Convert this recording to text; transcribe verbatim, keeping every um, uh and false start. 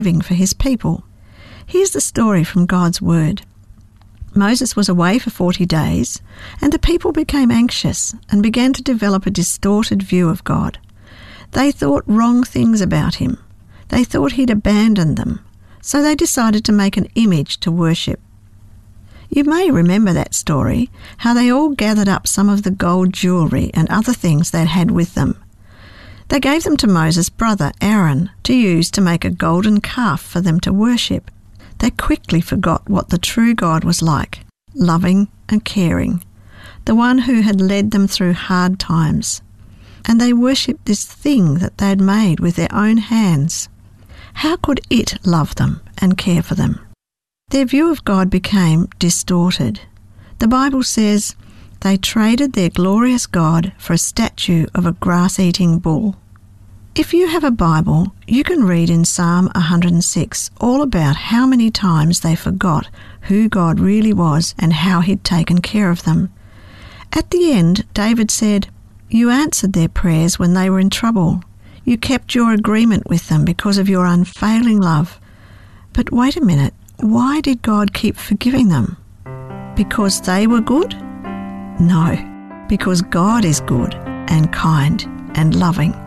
living for his people. Here's the story from God's Word. Moses was away for forty days, and the people became anxious and began to develop a distorted view of God. They thought wrong things about him. They thought he'd abandoned them, so they decided to make an image to worship. You may remember that story, how they all gathered up some of the gold jewellery and other things they'd had with them. They gave them to Moses' brother Aaron to use to make a golden calf for them to worship. They quickly forgot what the true God was like, loving and caring, the one who had led them through hard times. And they worshipped this thing that they had made with their own hands. How could it love them and care for them? Their view of God became distorted. The Bible says they traded their glorious God for a statue of a grass-eating bull. If you have a Bible, you can read in Psalm one hundred six all about how many times they forgot who God really was and how he'd taken care of them. At the end, David said, "You answered their prayers when they were in trouble. You kept your agreement with them because of your unfailing love." But wait a minute, why did God keep forgiving them? Because they were good? No, because God is good and kind and loving.